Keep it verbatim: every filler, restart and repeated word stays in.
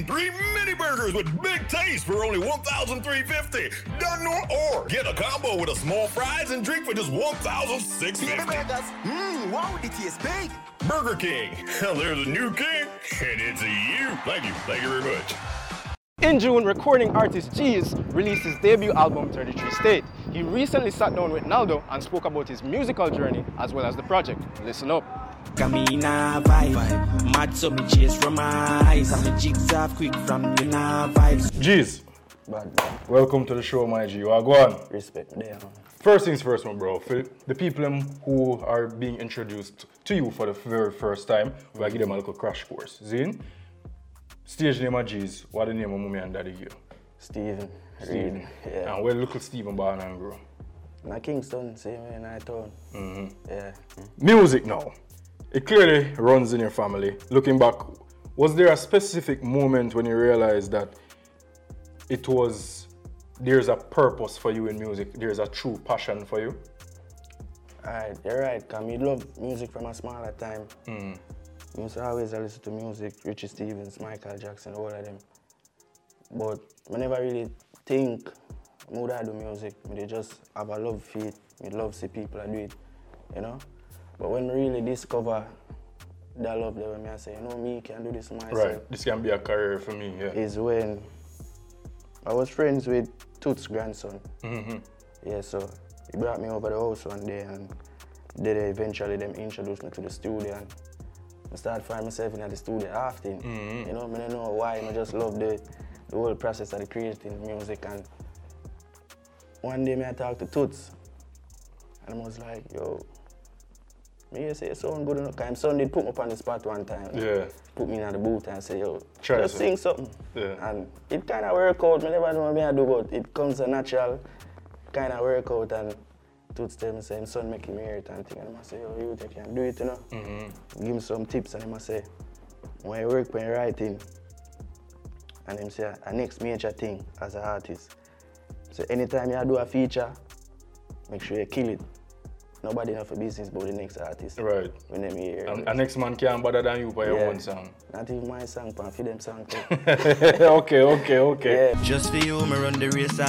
Three mini burgers with big taste for only one thousand three hundred fifty dollars. Done or, or get a combo with a small fries and drink for just one thousand six hundred fifty dollars. Mmm, wow, it tastes big. Burger King. Hell, there's a new king, and it's you. Thank you. Thank you very much. In June, recording artist Jeez released his debut album, thirty-three State. He recently sat down with Naldo and spoke about his musical journey as well as the project. Listen up. Camina vibe, mad so me chase from my eyes, and the jigs are quick from the nah vibes. Jeez, Bad. welcome to the show, my G. Well, go on. Respect there. First things first, my bro. For the people um, who are being introduced to you for the very first time, we'll give them a little crash course. Zin, stage name of Jeez, what the name of mommy and daddy give? Steven. Steven. Reed. Yeah. And where little Steven born and grow? Na Kingston, same way in I town. Mm-hmm. Yeah. Music now. It clearly runs in your family. Looking back, was there a specific moment when you realized that it was, there's a purpose for you in music, there's a true passion for you? Alright, you're right, cause me love music from a smaller time. Mm. I used to always listen to music, Richie Stevens, Michael Jackson, all of them. But I never really think I would do music. I just have a love for it. I love see people that do it, you know? But when I really discover that love there, when I say, you know, me can do this myself. Right, this can be a career for me, yeah. Is when I was friends with Toots' grandson. Mm-hmm. Yeah, so he brought me over the house one day, and then eventually them introduced me to the studio, and I started finding myself in the studio often. Mm-hmm. You know, I don't know why, I just love the, the whole process of the creating music. And one day I talked to Toots, and I was like, yo, me say it sound good enough. Cause son did put me up on the spot one time. Yeah. Put me in the booth and say, yo, Try just so. sing something. Yeah. And it kind of work out. I never know what I do, but it comes a natural kind of work out. And Toots tell me, say, son make him hear it and thing. And I say, yo, you think you can do it, you know? Mm-hmm. Give me some tips. And I say, when you work when you're writing, and him say, a next major thing as an artist. So anytime you do a feature, make sure you kill it. Nobody know for business but the next artist. Right. When them hear And a next man can't bother than you for your yeah. own song. Not even my song, but for them song too. okay, okay, okay. Yeah. Just for you, me run the race.